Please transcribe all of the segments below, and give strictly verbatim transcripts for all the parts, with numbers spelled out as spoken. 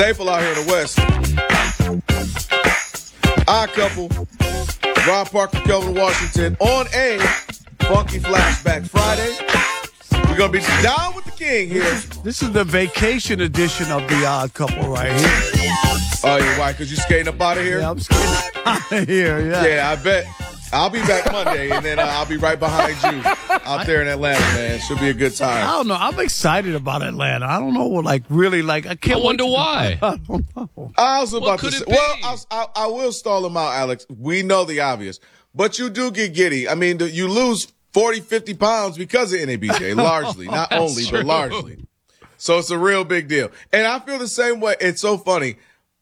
staple out here in the West. Odd Couple, Rob Parker, Kelvin Washington on a Funky Flashback Friday. We're going to be down with the king here. This is the vacation edition of the Odd Couple right here. Oh, yeah, why? Because you're skating up out of here? Yeah, I'm skating out of here, yeah. Yeah, I bet. I'll be back Monday, and then uh, I'll be right behind you out there in Atlanta, man. Should be a good time. I don't know. I'm excited about Atlanta. I don't know what, like, really, like, I can't I wonder wait why. I don't know. I was about What to could say, it be? well, I, I, I will stall him out, Alex. We know the obvious, but you do get giddy. I mean, you lose forty, fifty pounds because of N A B J, largely. Not only, true. but largely. So it's a real big deal. And I feel the same way. It's so funny.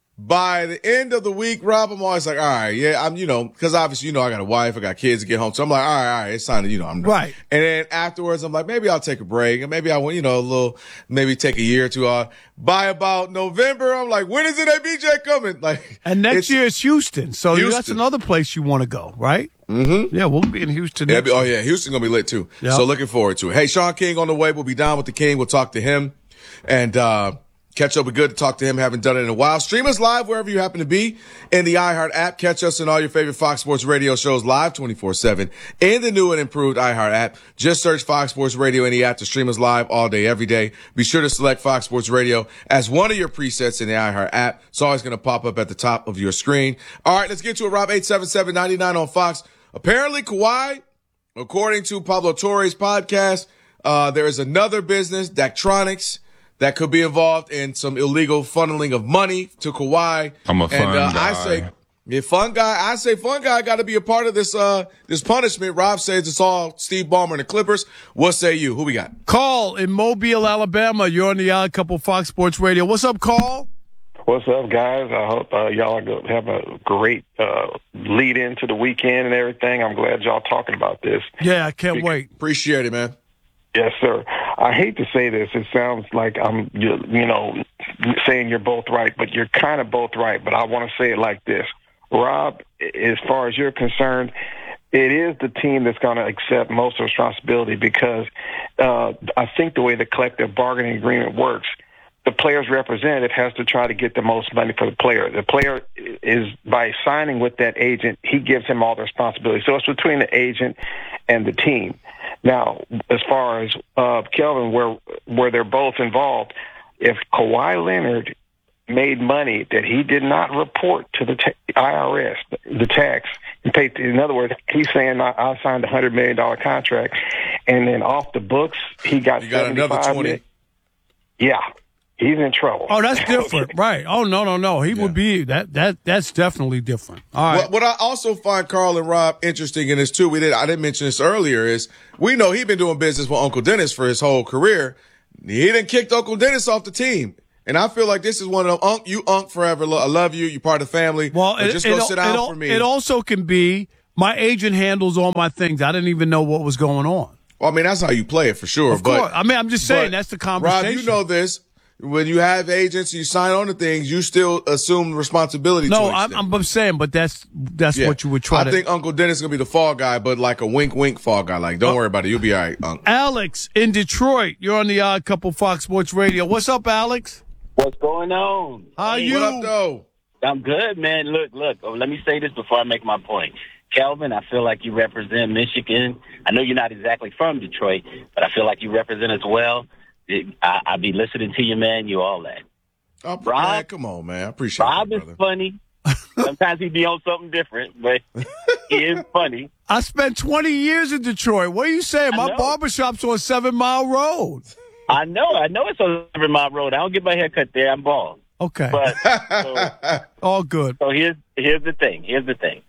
By the end of the week, Rob, I'm always like, all right, yeah, I'm, you know, because obviously, you know, I got a wife, I got kids to get home. So I'm like, all right, all right, it's time to, you know, I'm done. Right. And then afterwards, I'm like, maybe I'll take a break and maybe I want, you know, a little, maybe take a year or two off. By about November, I'm like, when is it A B J coming? Like, And next it's- year it's Houston. So Houston. that's another place you want to go, right? Mm-hmm. Yeah, we'll be in Houston. Yeah, next be- oh, year. yeah, Houston's going to be lit too. Yep. So looking forward to it. Hey, Sean King on the way. We'll be down with the King. We'll talk to him. And, uh, catch up. Be good to talk to him. Haven't done it in a while. Stream us live wherever you happen to be in the iHeart app. Catch us in all your favorite Fox Sports Radio shows live twenty-four seven in the new and improved iHeart app. Just search Fox Sports Radio in the app to stream us live all day, every day. Be sure to select Fox Sports Radio as one of your presets in the iHeart app. It's always going to pop up at the top of your screen. All right, let's get to it. Rob, eight seven seven, nine nine on Fox. Apparently, Kawhi, according to Pablo Torre's podcast, uh, there is another business, Daktronics, that could be involved in some illegal funneling of money to Kawhi. I'm a and, fun uh, guy. I say, yeah, fun guy. I say fun guy got to be a part of this, uh, this punishment. Rob says it's all Steve Ballmer and the Clippers. What say you? Who we got? Carl in Mobile, Alabama. You're on the Odd Couple Fox Sports Radio. What's up, Carl? What's up, guys? I hope uh, y'all are gonna have a great uh, lead into the weekend and everything. I'm glad y'all talking about this. Yeah, I can't wait. Appreciate it, man. Yes, sir. I hate to say this. It sounds like I'm, you, you know, saying you're both right, but you're kind of both right. But I want to say it like this. Rob, as far as you're concerned, it is the team that's going to accept most of the responsibility because uh, I think the way the collective bargaining agreement works, the player's representative has to try to get the most money for the player. The player is, by signing with that agent, he gives him all the responsibility. So it's between the agent and the team. Now, as far as uh, Kelvin, where where they're both involved, if Kawhi Leonard made money that he did not report to the t- I R S, the tax, and paid, in other words, he's saying I, I signed a one hundred million dollars contract, and then off the books, he got, You got another twenty. million. Yeah, he's in trouble. Oh, that's different, right? Oh, no, no, no. He Yeah. would be that. That that's definitely different. All right. What, what I also find Carl and Rob interesting in this too, we did I didn't mention this earlier, is we know he's been doing business with Uncle Dennis for his whole career. He didn't kick Uncle Dennis off the team. And I feel like this is one of them, Unc, you Unc forever. I love you. You're part of the family. Well, but it, just it, go sit down it, for me. It also can be my agent handles all my things. I didn't even know what was going on. Well, I mean, that's how you play it for sure. Of but, course. I mean, I'm just saying but, that's the conversation. Rob, you know this. When you have agents, you sign on to things, you still assume responsibility to No, an I'm, extent. I'm saying, but that's that's Yeah. what you would try I to. think Uncle Dennis is going to be the fall guy, but like a wink, wink fall guy. Like, don't Oh. worry about it. You'll be all right, Uncle. Alex in Detroit, you're on the Odd Couple Fox Sports Radio. What's up, Alex? What's going on? How Hey, you? What up, though? I'm good, man. Look, look. Oh, let me say this before I make my point. Kelvin, I feel like you represent Michigan. I know you're not exactly from Detroit, but I feel like you represent us well. It, I, I'll be listening to you, man. You all that. Oh, Rob- man, come on, man. I appreciate Rob it, is brother. funny. Sometimes he be on something different, but he is funny. I spent twenty years in Detroit. What are you saying? I My know. barbershop's on Seven Mile Road. I know. I know it's on Seven Mile Road. I don't get my hair cut there. I'm bald. Okay. But so, All good. So here's here's the thing. Here's the thing.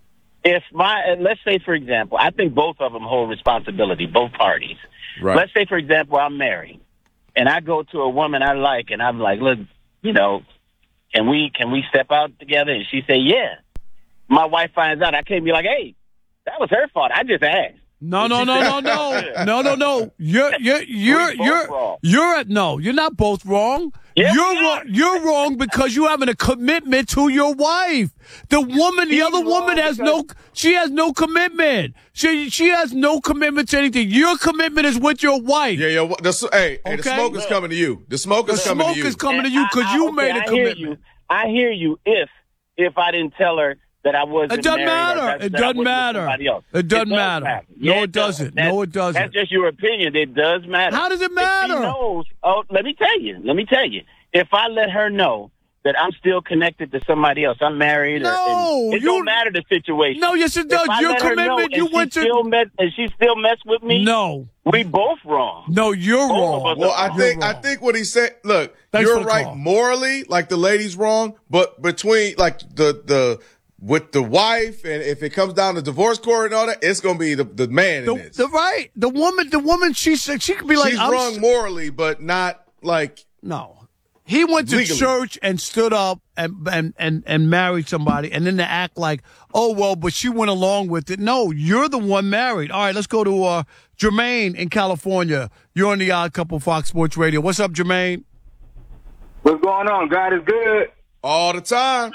If my uh, let's say, for example, I think both of them hold responsibility, both parties. Right. Let's say, for example, I'm married, and I go to a woman I like, and I'm like, look, you know, can we can we step out together? And she say, yeah. My wife finds out. I can't be like, hey, that was her fault. I just asked. No, no, no, no, no, no, no, no. You're, you're, you're, you're, you're at no. You're not both wrong. Yes, you're we wrong. are. You're wrong because you having a commitment to your wife. The woman, the He's other woman wrong has no. She has no commitment. She she has no commitment to anything. Your commitment is with your wife. Yeah, yeah. The, hey, hey, the Okay. smoke is coming to you. The smoke is The coming smoke to you. is coming to you And because I- I- you okay, made a I hear commitment. you. I hear you. If if I didn't tell her that I wasn't It doesn't married or matter. that- It that I doesn't wasn't with matter. somebody else. It doesn't does matter. matter. No, Yeah, it doesn't. That's- No, it doesn't. That's just your opinion. It does matter. How does it If matter? she knows, oh, let me tell you. Let me tell you. If I let her know that I'm still connected to somebody else, I'm married. No, or, and it you- don't matter the situation. No, yes, it does. If I Your let her know commitment. and You she went to. still met, and she still messed with me. No, we both wrong. no, you're Both wrong. of us Well, I You're think I wrong. think what he said. Look, Thanks you're for the right call. morally, like the lady's wrong, but between like the the with the wife, and if it comes down to divorce court and all that, it's gonna be the the man The, in this. the right, the woman, the woman. She said she could be like, She's I'm wrong s- morally, but not like No. He went to Legally. church and stood up and, and, and, and married somebody, and then to act like, oh, well, but she went along with it. No, you're the one married. All right, let's go to uh, Jermaine in California. You're on the Odd Couple Fox Sports Radio. What's up, Jermaine? What's going on? God is good all the time.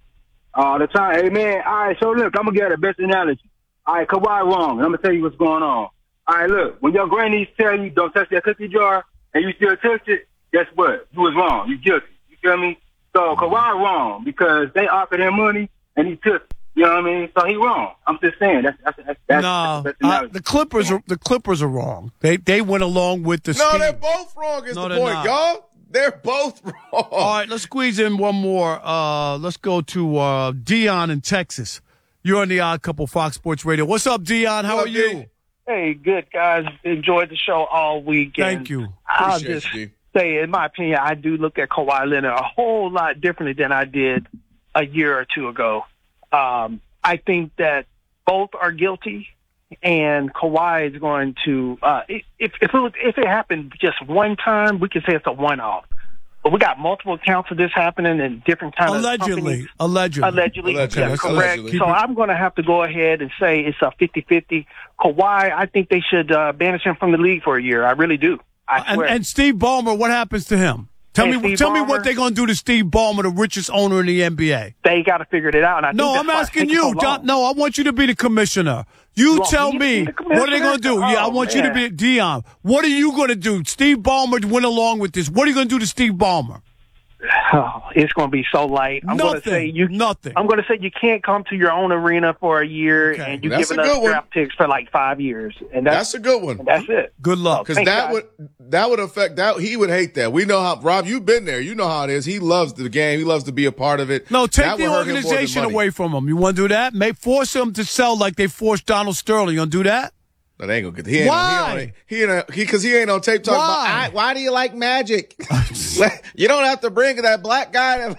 all the time. Amen. All right, so look, I'm going to get the best analogy. All right, Kawhi wrong. I'm going to tell you what's going on. All right, look, when your grannies tell you don't touch that cookie jar and you still touch it, guess what? You was wrong. You guilty. You feel me? So Kawhi wrong because they offered him money and he took it. You know what I mean? So he wrong. I'm just saying. That's that's that's, that's, no, that's the best uh, analogy. the Clippers are the Clippers are wrong. They they went along with the No, scheme. they're both wrong. Is No, the they're point, not. y'all? They're both wrong. All right, let's squeeze in one more. Uh, let's go to uh, Dion in Texas. You're on the Odd Couple Fox Sports Radio. What's up, Dion? How What's are up, you? D? Hey, good guys. Enjoyed the show all week. Thank and you. I'll Appreciate just you, D. say, in my opinion, I do look at Kawhi Leonard a whole lot differently than I did a year or two ago. Um, I think that both are guilty, and Kawhi is going to. Uh, if if it, was, if it happened just one time, we could say it's a one-off. But we got multiple accounts of this happening in different kind of Allegedly, companies. allegedly, Allegedly, Allegedly, yeah, that's correct. allegedly. So I'm going to have to go ahead and say it's a fifty-fifty. Kawhi, I think they should uh, banish him from the league for a year. I really do. I And, swear. and Steve Ballmer, what happens to him? Tell And me, Steve tell me what Ballmer- they're going to do to Steve Ballmer, the richest owner in the N B A. they got to figure it out. And I No, think I'm that's why it's asking taking you, so long. John. No, I want you to be the commissioner. You want tell me to me, be the what are they going to do? commissioner? Yeah, I Oh, want you to man. be Dion. What are you going to do? Steve Ballmer went along with this. What are you going to do to Steve Ballmer? Oh, it's going to be so light. I'm going to Nothing. say you. Nothing. I'm going to say you can't come to your own arena for a year, Okay. and you're That's giving a us good one. draft picks for like five years, and that's That's a good one. and that's it. Good luck. Because Thanks, that guys. would that would affect that he would hate that. We know how Rob, you've been there. You know how it is. He loves the game. He loves to be a part of it. No, take That the would hurt him more than organization money. away from him. You want to do that? Make force him to sell like they forced Donald Sterling. You going to do that? No, they ain't gonna get. He ain't Why? On, he ain't he ain't he because he ain't on tape talking Why? about. I, why do you like Magic? You don't have to bring that black guy.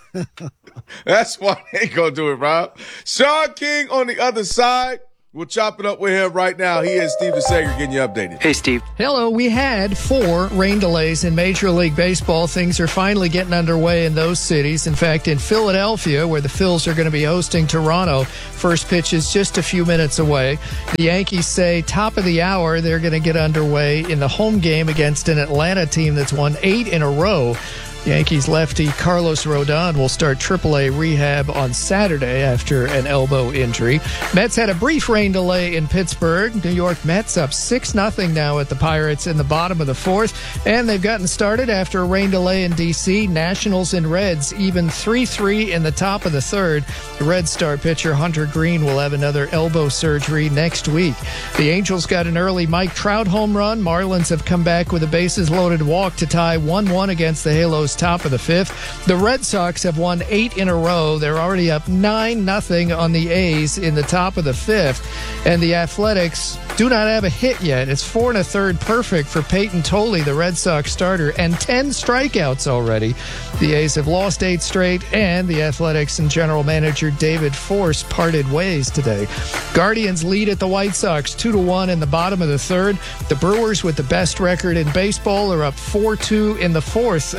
That's why they ain't gonna do it, Rob. Sean King on the other side. We'll chop it up with him right now. He is Steve DeSager getting you updated. Hey, Steve. Hello, we had four rain delays in Major League Baseball. Things are finally getting underway in those cities. In fact, in Philadelphia, where the Phils are going to be hosting Toronto, first pitch is just a few minutes away. The Yankees say top of the hour, they're going to get underway in the home game against an Atlanta team that's won eight in a row. Yankees lefty Carlos Rodon will start triple A rehab on Saturday after an elbow injury. Mets had a brief rain delay in Pittsburgh. New York Mets up six nothing now at the Pirates in the bottom of the fourth. And they've gotten started after a rain delay in D C. Nationals and Reds even three three in the top of the third. The Red Star pitcher Hunter Green will have another elbow surgery next week. The Angels got an early Mike Trout home run. Marlins have come back with a bases loaded walk to tie one one against the Halos top of the fifth. The Red Sox have won eight in a row. They're already up nine nothing on the A's in the top of the fifth. And the Athletics do not have a hit yet. It's four and a third perfect for Peyton Tolley, the Red Sox starter, and ten strikeouts already. The A's have lost eight straight, and the Athletics and general manager David Force parted ways today. Guardians lead at the White Sox two to one in the bottom of the third. The Brewers, with the best record in baseball, are up four two in the fourth against the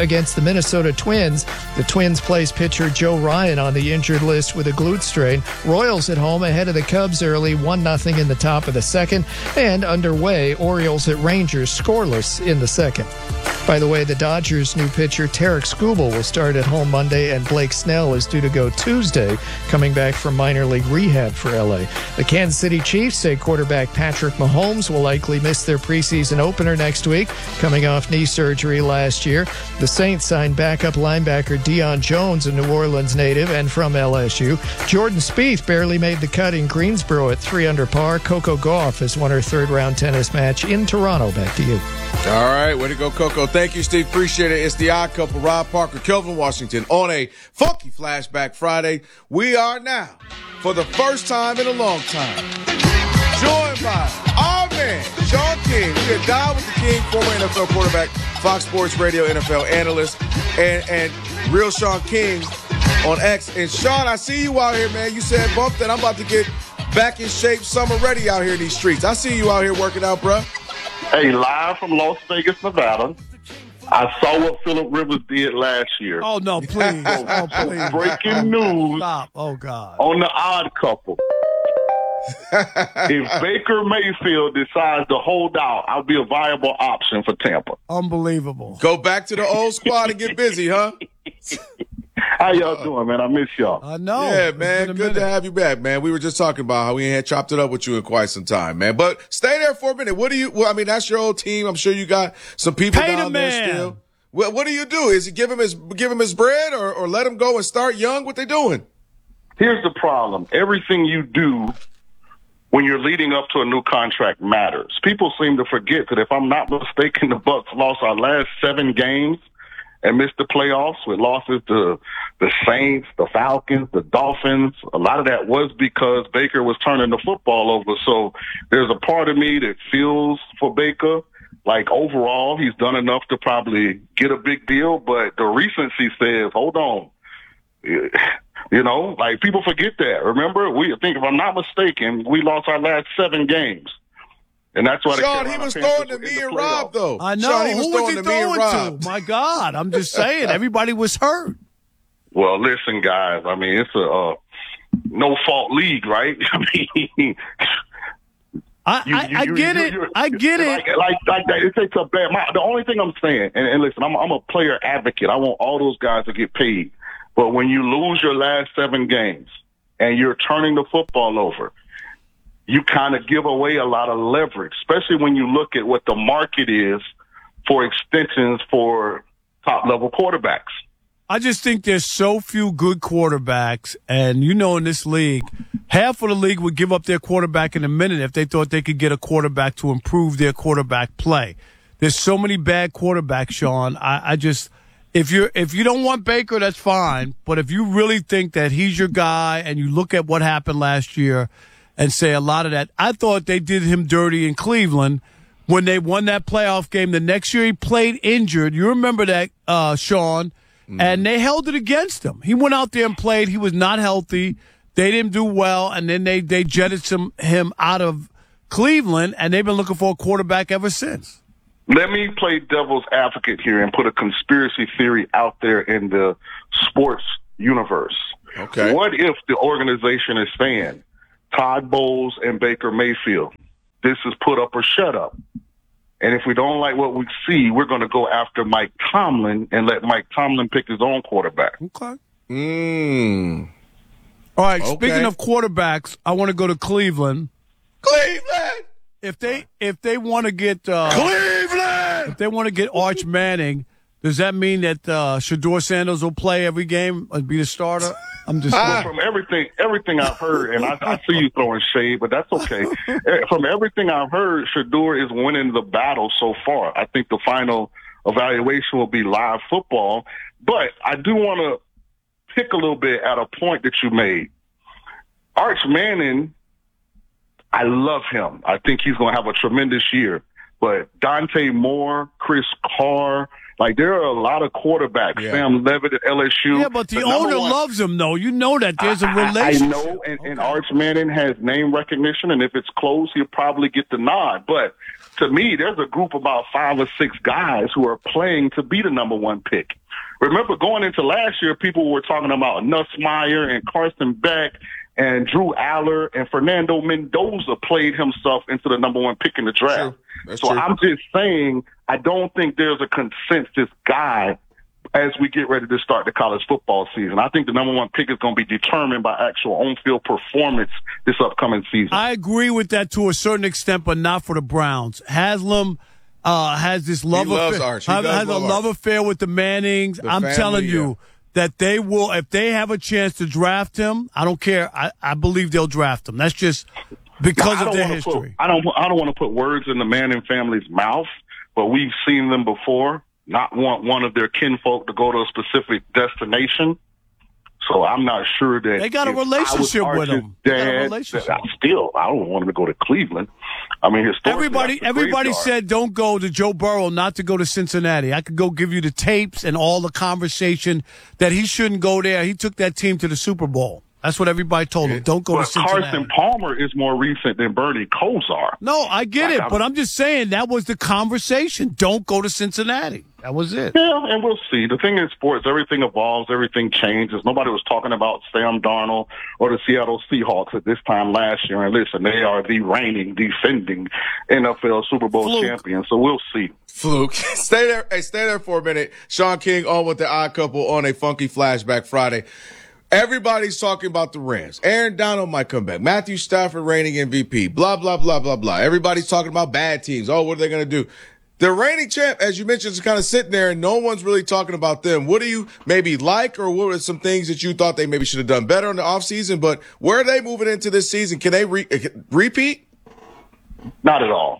Minnesota Twins. The Twins placed pitcher Joe Ryan on the injured list with a glute strain. Royals at home ahead of the Cubs early, one nothing in the top of the second. And underway, Orioles at Rangers scoreless in the second. By the way, the Dodgers' new pitcher Tarek Skubal will start at home Monday, and Blake Snell is due to go Tuesday, coming back from minor league rehab for L A. The Kansas City Chiefs say quarterback Patrick Mahomes will likely miss their preseason opener next week, coming off knee surgery last year. The Saints signed backup linebacker Deion Jones, a New Orleans native and from L S U. Jordan Spieth barely made the cut in Greensboro at three under par. Coco Gauff has won her third-round tennis match in Toronto. Back to you. All right, way to go, Coco. Thank you, Steve. Appreciate it. It's the Odd Couple, Rob Parker, Kelvin Washington, on a funky Flashback Friday. We are now, for the first time in a long time, joined by our man, Sean King. We are Dialed with the King, former N F L quarterback, Fox Sports Radio N F L analyst, and, and real Sean King on X. And Sean, I see you out here, man. You said bump that I'm about to get back in shape, summer ready out here in these streets. I see you out here working out, bro. Hey, live from Las Vegas, Nevada. I saw what Phillip Rivers did last year. Oh, no, please. Oh, please. Breaking news. Stop. Oh, God. On the Odd Couple. If Baker Mayfield decides to hold out, I'll be a viable option for Tampa. Unbelievable. Go back to the old squad and get busy, huh? How y'all doing, man? I miss y'all. I know. Yeah, man. Good minute. to have you back, man. We were just talking about how we ain't had chopped it up with you in quite some time, man. But stay there for a minute. What do you, well, I mean, that's your old team. I'm sure you got some people Pay down the there man. still. What, what do you do? Is it give him his, give him his bread or, or let him go and start young? What they doing? Here's the problem. Everything you do when you're leading up to a new contract matters. People seem to forget that, if I'm not mistaken, the Bucs lost our last seven games and missed the playoffs with losses to the Saints, the Falcons, the Dolphins. A lot of that was because Baker was turning the football over. So there's a part of me that feels for Baker. Like, overall, he's done enough to probably get a big deal, but the recency says, hold on. You know, like, people forget that. Remember, we I think, if I'm not mistaken, we lost our last seven games. And that's why Sean, he was throwing to me and Rob, though. I know. Sean, he was Who throwing was he to me and throwing Rob. to? My God. I'm just saying. Everybody was hurt. Well, listen, guys. I mean, it's a uh, no-fault league, right? I mean, I, you, I, you, I you, get you, it. you, I get it. Like, like, like that. It takes a bad. My, the only thing I'm saying, and, and listen, I'm, I'm a player advocate. I want all those guys to get paid. But when you lose your last seven games and you're turning the football over, you kind of give away a lot of leverage, especially when you look at what the market is for extensions for top-level quarterbacks. I just think there's so few good quarterbacks, and you know, in this league, half of the league would give up their quarterback in a minute if they thought they could get a quarterback to improve their quarterback play. There's so many bad quarterbacks, Sean. I, I just if you if you don't want Baker, that's fine. But if you really think that he's your guy, and you look at what happened last year and say a lot of that, I thought they did him dirty in Cleveland when they won that playoff game. The next year he played injured. You remember that, uh, Sean? Mm. And they held it against him. He went out there and played. He was not healthy. They didn't do well, and then they, they jetted some, him out of Cleveland, and they've been looking for a quarterback ever since. Let me play devil's advocate here and put a conspiracy theory out there in the sports universe. Okay. What if the organization is saying, Todd Bowles and Baker Mayfield, this is put up or shut up? And if we don't like what we see, we're going to go after Mike Tomlin and let Mike Tomlin pick his own quarterback. Okay. Mm. All right, Okay. speaking of quarterbacks, I want to go to Cleveland. Cleveland! If they if they want to get uh, Cleveland! if they want to get Arch Manning, does that mean that uh, Shedeur Sanders will play every game and be the starter? I'm just Well, from everything everything I've heard, and I, I see you throwing shade, but that's okay. From everything I've heard, Shedeur is winning the battle so far. I think the final evaluation will be live football. But I do want to pick a little bit at a point that you made. Arch Manning, I love him. I think he's going to have a tremendous year. But Dante Moore, Chris Carr, like, there are a lot of quarterbacks. Yeah. Sam Levitt at L S U. Yeah, but the, number owner one- loves him, though. You know that there's a I- I- relationship. I know, and, and Arch Manning has name recognition, and if it's close, he'll probably get the nod. But to me, there's a group of about five or six guys who are playing to be the number one pick. Remember, going into last year, people were talking about Nussmeier and Carson Beck and Drew Aller and Fernando Mendoza played himself into the number one pick in the draft. So true. I'm just saying, I don't think there's a consensus guy as we get ready to start the college football season. I think the number one pick is going to be determined by actual on-field performance this upcoming season. I agree with that to a certain extent, but not for the Browns. Haslam uh, has this love he affair, Arch. He has, has love a love Arch. affair with the Mannings. The I'm family, telling you yeah. that they will, if they have a chance to draft him, I don't care. I, I believe they'll draft him. That's just because now, of their put, history. I don't. I don't want to put words in the Manning family's mouth, but we've seen them before not want one of their kinfolk to go to a specific destination. So I'm not sure that they got a relationship with him. Dad, they got a relationship. I still, I don't want him to go to Cleveland. I mean, everybody, everybody said don't go to Joe Burrow, not to go to Cincinnati. I could go give you the tapes and all the conversation that he shouldn't go there. He took that team to the Super Bowl. That's what everybody told him. Don't go but to Cincinnati. Carson Palmer is more recent than Bernie Kosar. No, I get like, it, I'm, but I'm just saying that was the conversation. Don't go to Cincinnati. That was it. Yeah, and we'll see. The thing in sports, everything evolves, everything changes. Nobody was talking about Sam Darnold or the Seattle Seahawks at this time last year. And listen, they are the reigning, defending N F L Super Bowl Fluke. champions. So we'll see. Fluke. Stay there. Hey, stay there for a minute. Sean King on with the Odd Couple on a funky flashback Friday. Everybody's talking about the Rams. Aaron Donald might come back. Matthew Stafford reigning M V P. Blah, blah, blah, blah, blah. Everybody's talking about bad teams. Oh, what are they going to do? The reigning champ, as you mentioned, is kind of sitting there and no one's really talking about them. What do you maybe like, or what are some things that you thought they maybe should have done better in the offseason? But where are they moving into this season? Can they re- repeat? Not at all.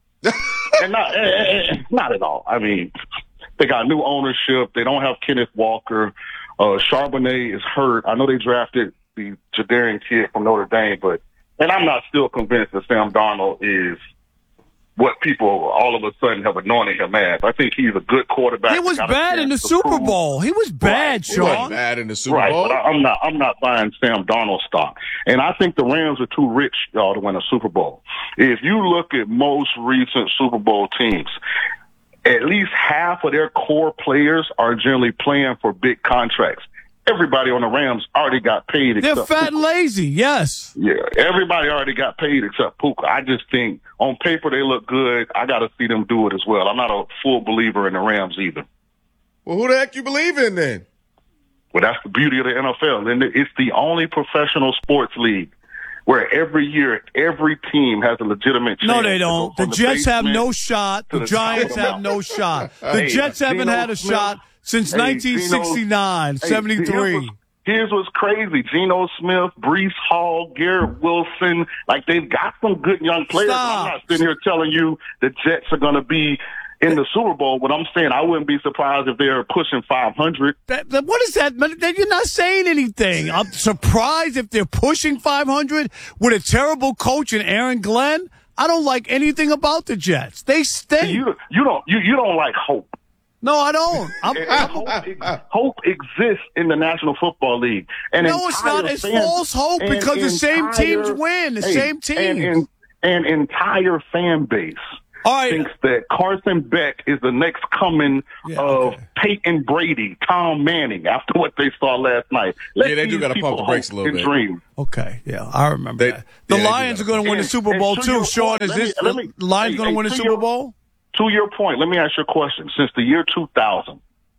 and not, not at all. I mean, they got new ownership. They don't have Kenneth Walker. Uh, Charbonnet is hurt. I know they drafted the Jadarian kid from Notre Dame, but, and I'm not still convinced that Sam Darnold is what people all of a sudden have anointed him as. I think he's a good quarterback. He was bad in the Super prove. Bowl. He was bad, right. Sean. He wasn't bad in the Super right, Bowl. But I, I'm not, I'm not buying Sam Darnold stock. And I think the Rams are too rich, y'all, to win a Super Bowl. If you look at most recent Super Bowl teams, at least half of their core players are generally playing for big contracts. Everybody on the Rams already got paid. They're except fat Puka. and lazy, yes. Yeah, everybody already got paid except Puka. I just think on paper they look good. I got to see them do it as well. I'm not a full believer in the Rams either. Well, who the heck you believe in then? Well, that's the beauty of the N F L. And it's the only professional sports league where every year every team has a legitimate chance. No, they don't. The the Jets have basement no shot. The the Giants top. have no shot. The Hey, Jets haven't Geno had a Smith. shot since Hey, nineteen sixty-nine, Geno- hey, seventy-three. Here's what's, here's what's crazy. Geno Smith, Breece Hall, Garrett Wilson, like they've got some good young players. Stop. I'm not sitting here telling you the Jets are going to be in the Super Bowl, but I'm saying I wouldn't be surprised if they're pushing five hundred. That, that, what is that? You're not saying anything. I'm surprised if they're pushing five hundred with a terrible coach in Aaron Glenn. I don't like anything about the Jets. They stink. You, you don't you, you don't like hope. No, I don't. I'm, And hope, hope exists in the National Football League. And no, it's not. It's false hope and because the same entire- teams win. The hey, same teams. And, and, and entire fan base All right. thinks that Carson Beck is the next coming Yeah, of okay. Peyton Brady, Tom Manning, after what they saw last night. Let Yeah, they do these gotta people pump the brakes hope a little and bit. dream. Okay, yeah, I remember They- that. The yeah, they do Lions are gotta- going to win the And- Super and Bowl to too. your Sean, point, is let me- this let me- the Lions hey, going to hey, win the to Super your- Bowl? To your point, let me ask you a question. Since the year two thousand,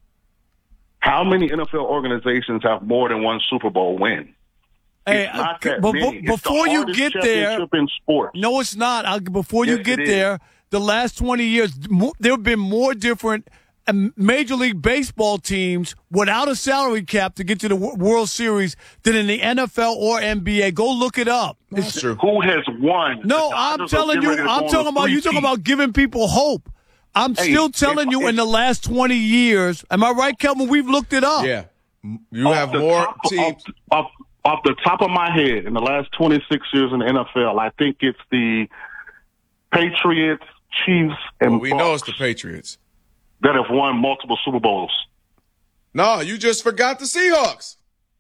how many N F L organizations have more than one Super Bowl win? Hey, It's not uh, that but, many. but It's the before you hardest get there, championship in sports. no, it's not. I'll, before you Yes, get it is. there, the last twenty years, mo- there have been more different um, Major League Baseball teams without a salary cap to get to the w- World Series than in the N F L or N B A. Go look it up. That's true. Who has won? No, The I'm Dodgers are telling getting you, ready to I'm go on talking a about you talking three-peat. about giving people hope. I'm Hey, still telling if- you if- in the last twenty years. Am I right, Kelvin? We've looked it up. Yeah. You Off have the more top- teams. Off, off, off the top of my head, in the last twenty-six years in the N F L, I think it's the Patriots, Chiefs, and Well, we know it's Bucks the Patriots. that have won multiple Super Bowls. No, you just forgot the Seahawks.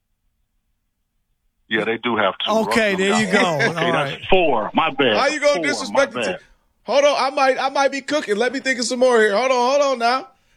Yeah, they do have two. Okay, Russell there you go. Okay, All that's right. four. My bad. How you gonna Four, disrespect my the bad. team? Hold on, I might, I might be cooking. Let me think of some more here. Hold on, hold on now.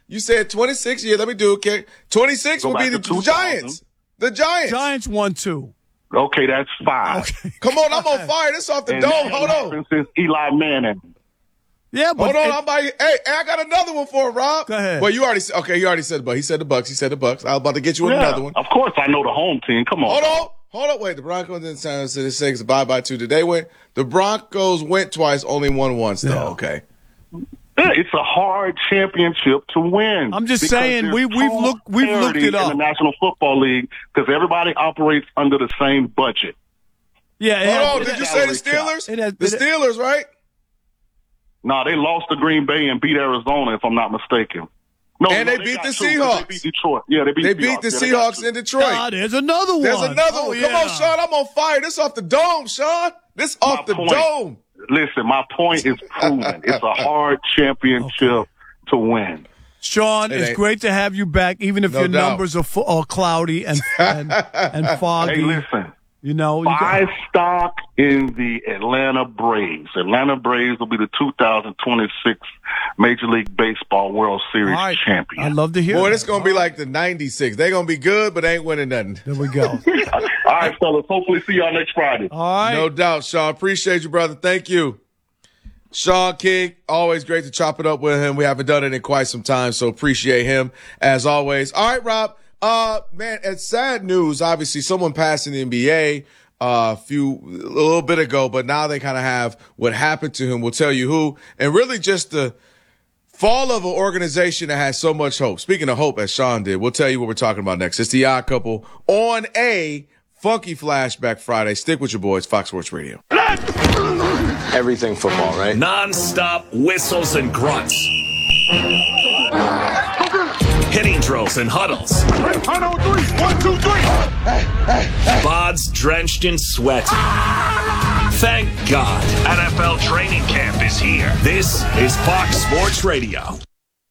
You said twenty-six. Yeah, let me do it. Okay. twenty-six Go will be back the to two thousand. Giants. The Giants. Giants won two. Okay, that's five. Okay. Come on, I'm on fire. This off the And dome. that Hold on. happened Since Eli Manning. Yeah, but Hold on, it- I'm by. Hey, hey, I got another one for Rob. Go ahead. Well, you already said. Okay, you already said the Bucks. He said the Bucks. He said the Bucks. I was about to get you with Yeah, another one. of course I know the home team. Come on. Hold on, hold on. Wait, the Broncos and San Francisco six. Bye bye two. Did they win? The Broncos went twice, only won once though. Yeah. Okay. Yeah, it's a hard championship to win. I'm just because saying, there's we- we've total looked- we've looked parity it up. in the National Football League because everybody operates under the same budget. yeah. it Hold has- on. it Did you has- say the salary cap. Steelers? It has- The it- Steelers, right? No, they lost to Green Bay and beat Arizona, if I'm not mistaken. No, And no, they beat got the two 'cause Seahawks. They beat Detroit. Yeah, they beat They the beat the Seahawks. Yeah, they got Seahawks two. in Detroit. Ah, there's another one. There's another Oh, one. yeah. Come on, Sean. I'm on fire. This off the dome, Sean. This off the point. dome. Listen, my point is proven. It's a hard championship to win. Sean, It it's ain't. great to have you back, even if No your doubt. numbers are, fo- are cloudy and and, and foggy. Hey, listen. You know, you got- Buy stock in the Atlanta Braves. Atlanta Braves will be the two thousand twenty-six Major League Baseball World all Series right. champion. I'd love to hear. Boy, that. this gonna be like the ninety-six. They gonna be good, but ain't winning nothing. There we go. All right, fellas. Hopefully see y'all next Friday. All right. No doubt, Sean. Appreciate you, brother. Thank you. Sean King, always great to chop it up with him. We haven't done it in quite some time, so appreciate him as always. All right, Rob. Uh, man, it's sad news. Obviously, someone passed in the N B A uh, a few, a little bit ago, but now they kind of have what happened to him. We'll tell you who, and really just the fall of an organization that has so much hope. Speaking of hope, as Sean did, we'll tell you what we're talking about next. It's the Odd Couple on a Funky Flashback Friday. Stick with your boys, Fox Sports Radio. Everything football, right? Non-stop whistles and grunts. Hitting drills and huddles. One, two, three. Bods drenched in sweat. Thank God. N F L training camp is here. This is Fox Sports Radio.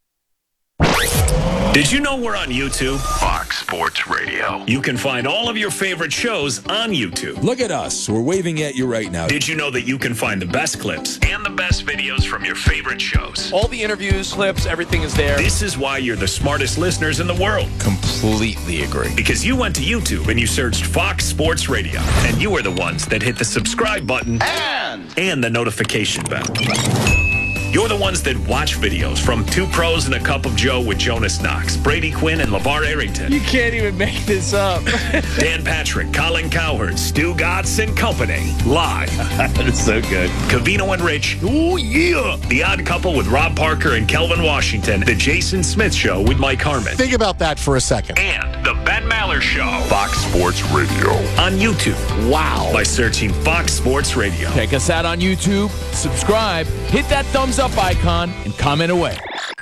Did you know we're on YouTube? Fox Sports Radio. You can find all of your favorite shows on YouTube. Look at us. We're waving at you right now. Did you know that you can find the best clips and the best videos from your favorite shows? All the interviews, clips, everything is there. This is why you're the smartest listeners in the world. Completely agree. Because you went to YouTube and you searched Fox Sports Radio. And you are the ones that hit the subscribe button and, and the notification bell. You're the ones that watch videos from Two Pros and a Cup of Joe with Jonas Knox, Brady Quinn, and LeVar Arrington. You can't even make this up. Dan Patrick, Colin Cowherd, Stu Gatz and Company. Live. That's so good. Cavino and Rich. Oh, yeah. The Odd Couple with Rob Parker and Kelvin Washington. The Jason Smith Show with Mike Harmon. Think about that for a second. And The Ben Maller Show. Fox Sports Radio. On YouTube. Wow. By searching Fox Sports Radio. Check us out on YouTube, subscribe, hit that thumbs up icon, and comment away.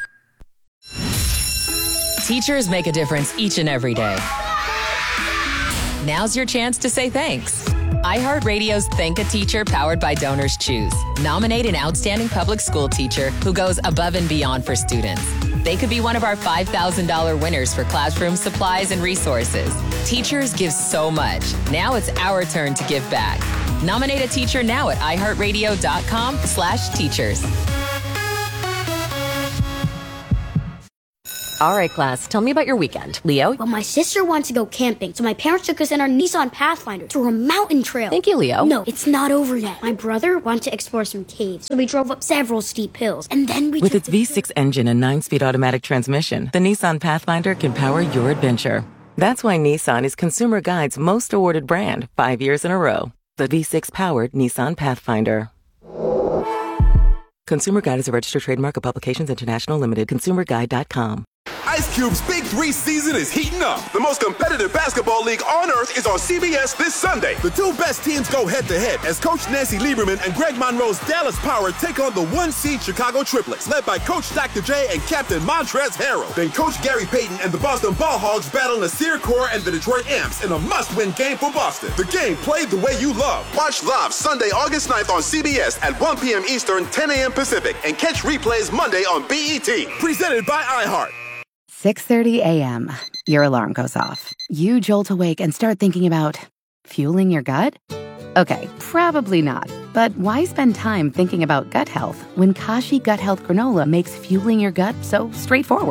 Teachers make a difference each and every day. Now's your chance to say thanks. iHeartRadio's Thank a Teacher powered by Donors Choose. Nominate an outstanding public school teacher who goes above and beyond for students. They could be one of our five thousand dollars winners for classroom supplies and resources. Teachers give so much. Now it's our turn to give back. Nominate a teacher now at iHeartRadio.com slash teachers. All right, class, tell me about your weekend. Leo? Well, my sister wanted to go camping, so my parents took us in our Nissan Pathfinder to a mountain trail. Thank you, Leo. No, it's not over yet. My brother wanted to explore some caves, so we drove up several steep hills, and then we With took its V six engine and nine-speed automatic transmission, the Nissan Pathfinder can power your adventure. That's why Nissan is Consumer Guide's most awarded brand, five years in a row. The V six-powered Nissan Pathfinder. Consumer Guide is a registered trademark of Publications International Limited. consumer guide dot com. Ice Cube's Big Three season is heating up. The most competitive basketball league on earth is on C B S this Sunday. The two best teams go head-to-head as Coach Nancy Lieberman and Greg Monroe's Dallas Power take on the one-seed Chicago Triplets, led by Coach Doctor J and Captain Montrezl Harrell. Then Coach Gary Payton and the Boston Ball Hogs battle Nasir Kaur and the Detroit Amps in a must-win game for Boston. The game played the way you love. Watch live Sunday, August ninth on C B S at one p.m. Eastern, ten a.m. Pacific, and catch replays Monday on B E T. Presented by iHeart. six thirty a.m. Your alarm goes off. You jolt awake and start thinking about fueling your gut? Okay, probably not. But why spend time thinking about gut health when Kashi Gut Health Granola makes fueling your gut so straightforward?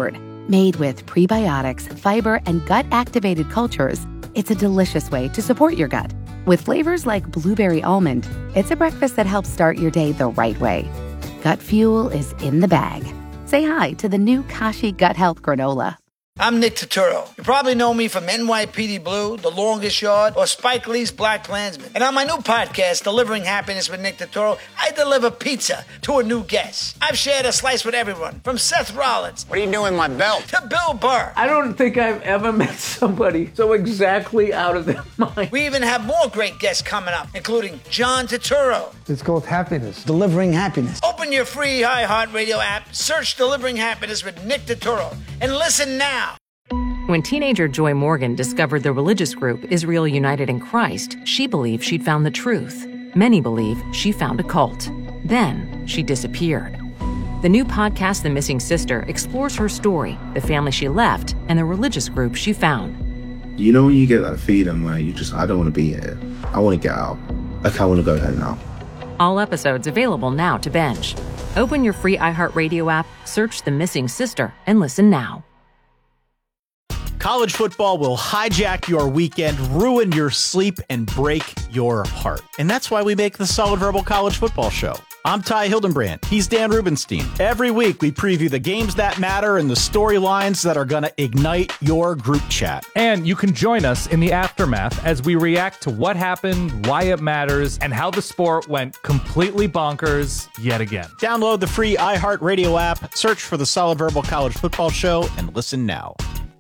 Made with prebiotics, fiber, and gut-activated cultures, it's a delicious way to support your gut. With flavors like blueberry almond, it's a breakfast that helps start your day the right way. Gut Fuel is in the bag. Say hi to the new Kashi Gut Health Granola. I'm Nick Turturro. You probably know me from N Y P D Blue, The Longest Yard, or Spike Lee's Black Klansman. And on my new podcast, Delivering Happiness with Nick Turturro, I deliver pizza to a new guest. I've shared a slice with everyone, from Seth Rollins. What are you doing with my belt? To Bill Burr. I don't think I've ever met somebody so exactly out of their mind. We even have more great guests coming up, including John Turturro. It's called Happiness. Delivering Happiness. Open your free iHeartRadio app, search Delivering Happiness with Nick Turturro, and listen now. When teenager Joy Morgan discovered the religious group Israel United in Christ, she believed she'd found the truth. Many believe she found a cult. Then she disappeared. The new podcast, The Missing Sister, explores her story, the family she left, and the religious group she found. You know when you get that feeling where you just, I don't want to be here. I want to get out. Like, I want to go there now. All episodes available now to binge. Open your free iHeartRadio app, search The Missing Sister, and listen now. College football will hijack your weekend, ruin your sleep, and break your heart. And that's why we make the Solid Verbal College Football Show. I'm Ty Hildenbrand. He's Dan Rubenstein. Every week, we preview the games that matter and the storylines that are going to ignite your group chat. And you can join us in the aftermath as we react to what happened, why it matters, and how the sport went completely bonkers yet again. Download the free iHeartRadio app, search for the Solid Verbal College Football Show, and listen now.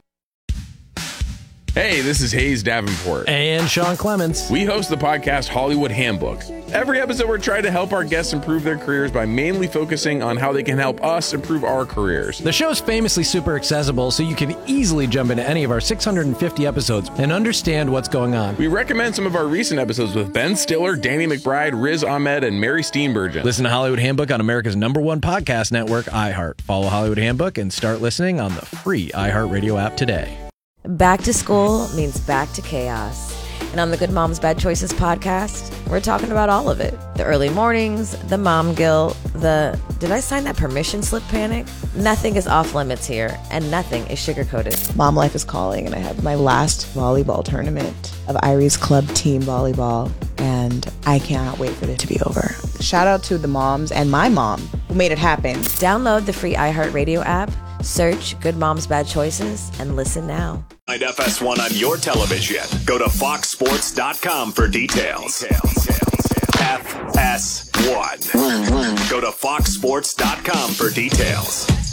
Hey, this is Hayes Davenport. And Sean Clements. We host the podcast Hollywood Handbook. Every episode, we're trying to help our guests improve their careers by mainly focusing on how they can help us improve our careers. The show's famously super accessible, so you can easily jump into any of our six hundred fifty episodes and understand what's going on. We recommend some of our recent episodes with Ben Stiller, Danny McBride, Riz Ahmed, and Mary Steenburgen. Listen to Hollywood Handbook on America's number one podcast network, iHeart. Follow Hollywood Handbook and start listening on the free iHeartRadio app today. Back to school means back to chaos. And on the Good Moms Bad Choices podcast, we're talking about all of it. The early mornings, the mom guilt, the did I sign that permission slip panic? Nothing is off limits here, and nothing is sugar-coated. Mom life is calling, and I have my last volleyball tournament of Irie's club team volleyball, and I cannot wait for it to be over. Shout out to the moms and my mom who made it happen. Download the free iHeartRadio app, search Good Moms Bad Choices, and listen now. Find F S one on your television. Go to fox sports dot com for details. F S one. Go to fox sports dot com for details.